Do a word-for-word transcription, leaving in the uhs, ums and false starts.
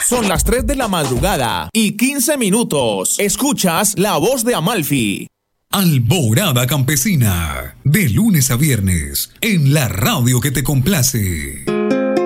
Son las tres de la madrugada y quince minutos. Escuchas La Voz de Amalfi. Alborada Campesina, de lunes a viernes, en la radio que te complace.